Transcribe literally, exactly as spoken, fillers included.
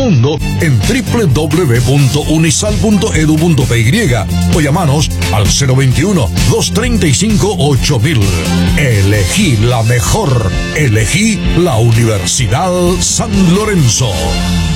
mundo en doble u doble u doble u punto unisal punto edu punto pe o llamanos al cero veintiuno, dos treinta y cinco, ocho mil. Elegí la mejor. Elegí la Universidad San Lorenzo.